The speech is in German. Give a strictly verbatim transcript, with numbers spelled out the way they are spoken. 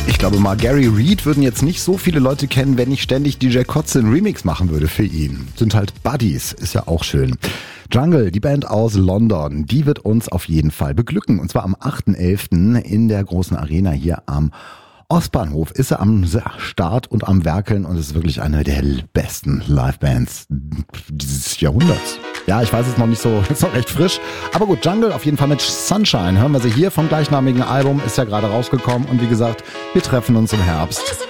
Ich glaube mal, Gary Reed würden jetzt nicht so viele Leute kennen, wenn ich ständig D J Kotze einen Remix machen würde für ihn. Sind halt Buddies, ist ja auch schön. Jungle, die Band aus London, die wird uns auf jeden Fall beglücken. Und zwar am achten elften in der großen Arena hier am Ostbahnhof ist er am Start und am Werkeln und ist wirklich eine der besten Livebands dieses Jahrhunderts. Ja, ich weiß es noch nicht so, ist noch recht frisch. Aber gut, Jungle auf jeden Fall mit Sunshine. Hören wir sie hier vom gleichnamigen Album, ist ja gerade rausgekommen. Und wie gesagt, wir treffen uns im Herbst.